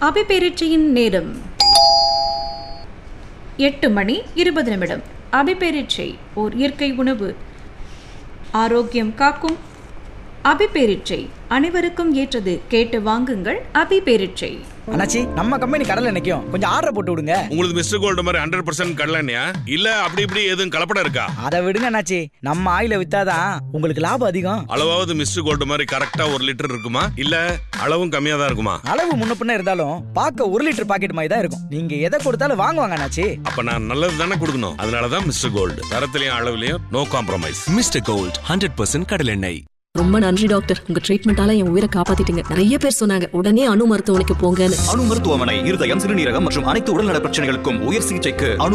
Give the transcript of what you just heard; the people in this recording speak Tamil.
அபிபேரிச்சியின் நேரம் 8:20. அபிபேரிச்சை ஓர் இயற்கை உணவு, ஆரோக்கியம் காக்கும் அபிபேரிச்சை அனைவருக்கும் ஏற்றது. கேட்டு வாங்குங்கள் அபிபேரிச்சை. அண்ணாச்சி, நம்ம கம்பெனி கடலை நிக்கும், கொஞ்சம் ஆர்டர் போட்டு விடுங்க. உங்களுக்கு மிஸ்டர் கோல்டு மாதிரி 100% கடலையா இல்ல அப்படி இப்படி எதுவும் கலப்படம் இருக்கா? அதை விடுங்க அண்ணாச்சி, நம்ம ஆயில வித்தாதான் உங்களுக்கு லாபம் அதிகம். அளவாவது மிஸ்டர் கோல்டு மாதிரி கரெக்டா 1 லிட்டர் இருக்குமா இல்ல அளவும் கம்மியா தான் இருக்குமா? அளவு முன்ன பின்ன இருந்தாலும் பார்க்க 1 லிட்டர் பாக்கெட் மாதிரி தான் இருக்கும். நீங்க எதை கொடுத்தாலும் வாங்குவாங்க அண்ணாச்சி. அப்ப நான் நல்லது தானே கொடுக்கணும். அதனாலதான் mister gold, தரத்திலையும் அளவுலயும் no compromise. Mister gold 100% கடல் எண்ணெய். ரொம்ப நன்றி டாக்டர், உங்க ட்ரீட்மெண்டால என் உயிரை காப்பாத்திட்டீங்க. நிறைய பேர் சொன்னாங்க உடனே அணு மருத்துவமனைக்கு போங்கன்னு. அணு மருத்துவமனை இருதயம், சிறுநீரகம் மற்றும் அனைத்து உடல்நல பிரச்சனைகளுக்கும் உயர் சிகிச்சைக்கு